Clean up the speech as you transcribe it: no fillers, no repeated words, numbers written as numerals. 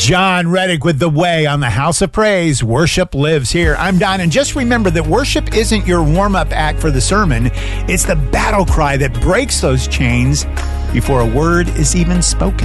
John Reddick with The Way on the House of Praise. Worship lives here. I'm Don, and just remember that worship isn't your warm-up act for the sermon. It's the battle cry that breaks those chains before a word is even spoken.